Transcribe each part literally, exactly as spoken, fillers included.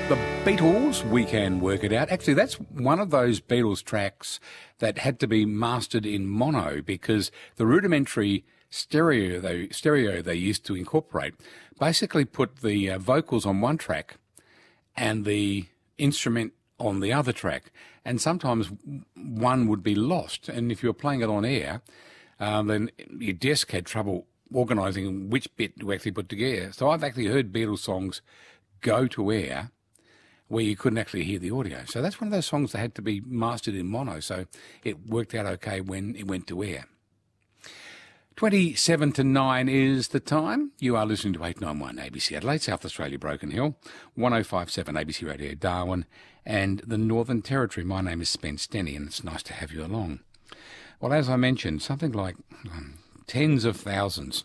The Beatles, We Can Work It Out. Actually, that's one of those Beatles tracks that had to be mastered in mono because the rudimentary stereo they, stereo they used to incorporate basically put the uh, vocals on one track and the instrument on the other track. And sometimes one would be lost. And if you were playing it on air, uh, then your desk had trouble organising which bit to actually put together. So I've actually heard Beatles songs go to air where you couldn't actually hear the audio. So that's one of those songs that had to be mastered in mono, so it worked out okay when it went to air. twenty-seven to nine is the time. You are listening to eight ninety-one A B C Adelaide, South Australia, Broken Hill, one oh five point seven A B C Radio Darwin, and the Northern Territory. My name is Spence Denny, and it's nice to have you along. Well, as I mentioned, something like um, tens of thousands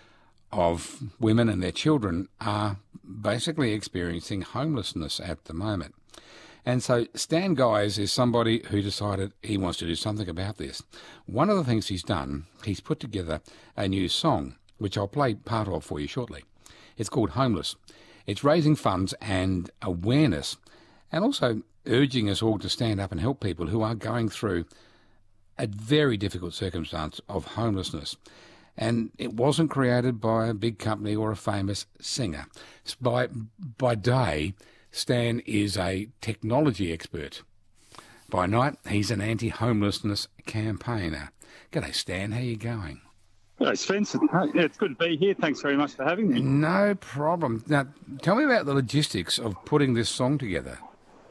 of women and their children are basically experiencing homelessness at the moment. And so Stan Guys is somebody who decided he wants to do something about this. One of the things he's done, he's put together a new song, which I'll play part of for you shortly. It's called Homeless. It's raising funds and awareness and also urging us all to stand up and help people who are going through a very difficult circumstance of homelessness. And it wasn't created by a big company or a famous singer. By, by day, Stan is a technology expert. By night, he's an anti-homelessness campaigner. G'day, Stan. How you going? Hello, Spencer. It's good to be here. Thanks very much for having me. No problem. Now, tell me about the logistics of putting this song together.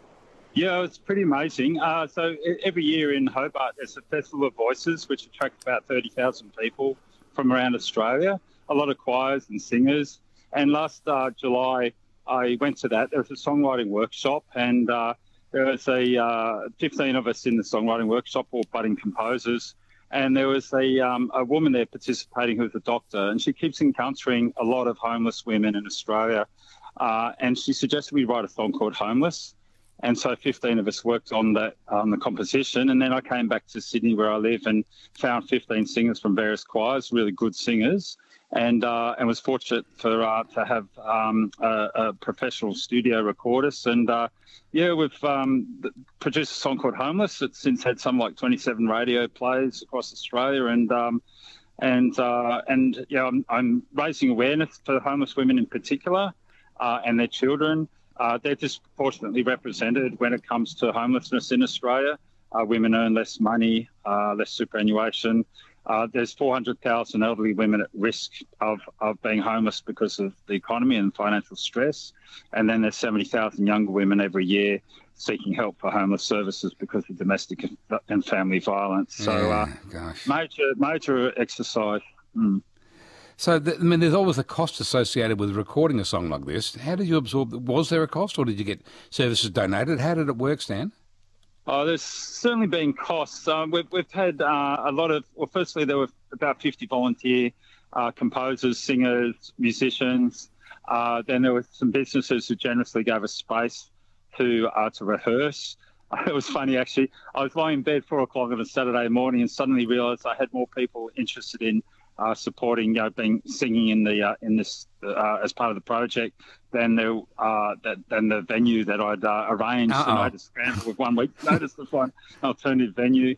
Yeah, it's pretty amazing. Uh, so every year in Hobart, there's a Festival of Voices, which attracts about thirty thousand people from around Australia, a lot of choirs and singers. And last uh, July, I went to that. There was a songwriting workshop, and uh, there was a uh, fifteen of us in the songwriting workshop, all budding composers. And there was a, um, a woman there participating who was a doctor, and she keeps encountering a lot of homeless women in Australia. Uh, and she suggested we write a song called Homeless. And so fifteen of us worked on that, on the composition. And then I came back to Sydney where I live and found fifteen singers from various choirs, really good singers, and uh, and was fortunate for uh, to have um, a, a professional studio record us. And uh, yeah, we've um, produced a song called Homeless. It's since had some like twenty-seven radio plays across Australia. And um, and uh, and yeah, I'm, I'm raising awareness for homeless women in particular uh, and their children. Uh, they're disproportionately represented when it comes to homelessness in Australia. Uh, women earn less money, uh, less superannuation. Uh, there's four hundred thousand elderly women at risk of, of being homeless because of the economy and financial stress. And then there's seventy thousand younger women every year seeking help for homeless services because of domestic and family violence. So uh, yeah, gosh. major, major exercise. Mm. So, th- I mean, there's always a cost associated with recording a song like this. How did you absorb? Was there a cost, or did you get services donated? How did it work, Stan? Oh, there's certainly been costs. Uh, we've, we've had uh, a lot of, well, firstly, there were about fifty volunteer uh, composers, singers, musicians. Uh, then there were some businesses who generously gave us space to uh, to rehearse. It was funny, actually. I was lying in bed four o'clock on a Saturday morning and suddenly realised I had more people interested in Uh, supporting, you know, being singing in the uh, in this uh, as part of the project, than the uh, that than the venue that I'd uh, arranged, Uh-oh. and I had to scramble with one week's notice to find an alternative venue.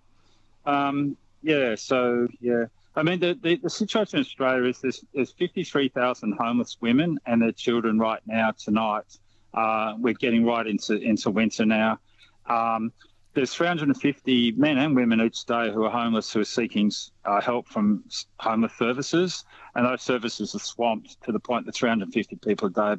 Um, yeah, so yeah, I mean the, the, the situation in Australia is there's, there's fifty-three thousand homeless women and their children right now. Tonight, uh, we're getting right into into winter now. Um, There's three hundred fifty men and women each day who are homeless who are seeking uh, help from homeless services, and those services are swamped to the point that three hundred fifty people a day are